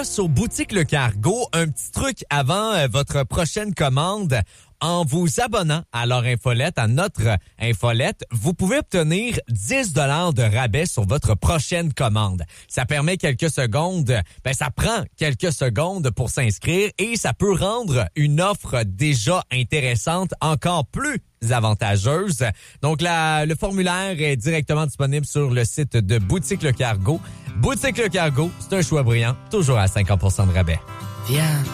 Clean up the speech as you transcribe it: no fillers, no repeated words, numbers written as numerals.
Sur Boutique Le Cargo, un petit truc avant votre prochaine commande. En vous abonnant à leur infolette, à notre infolette, vous pouvez obtenir 10 $ de rabais sur votre prochaine commande. Ça permet quelques secondes, ça prend quelques secondes pour s'inscrire et ça peut rendre une offre déjà intéressante encore plus avantageuse. Donc, le formulaire est directement disponible sur le site de Boutique Le Cargo. Boutique Le Cargo, c'est un choix brillant, toujours à 50 % de rabais. Viens.